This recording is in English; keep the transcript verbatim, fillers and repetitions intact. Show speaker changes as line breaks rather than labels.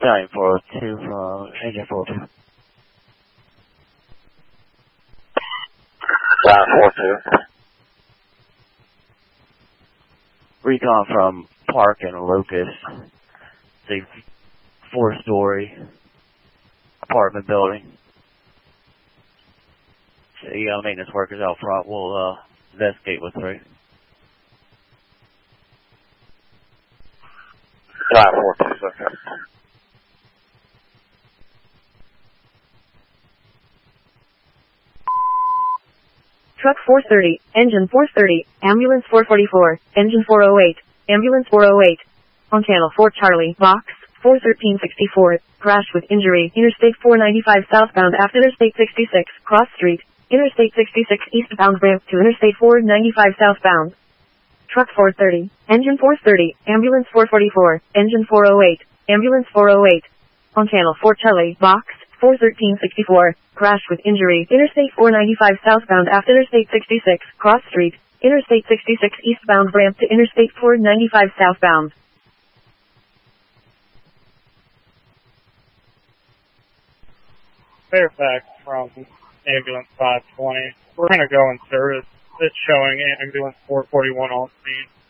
Battalion four oh two from Engine four oh two.
Battalion four oh two.
Recon from Park and Locust. It's a four-story apartment building. The uh, maintenance workers out front will uh, investigate what's right.
Battalion four oh two, okay.
Truck four thirty, engine four thirty, ambulance four forty-four, engine four oh eight, ambulance four oh eight. On channel four Charlie, box, four thirteen sixty-four, crash with injury, Interstate four ninety-five southbound after Interstate sixty-six, cross street, Interstate sixty-six eastbound ramp to Interstate four ninety-five southbound. Truck four thirty, engine four thirty, ambulance four forty-four, engine four oh eight, ambulance four oh eight. On channel four Charlie, box, four thirteen sixty-four, crash with injury, Interstate four ninety-five southbound after Interstate sixty-six, cross street, Interstate sixty-six eastbound ramp to Interstate four ninety-five southbound.
Fairfax from ambulance five twenty. We're going to go in service. It's showing ambulance four forty-one on scene.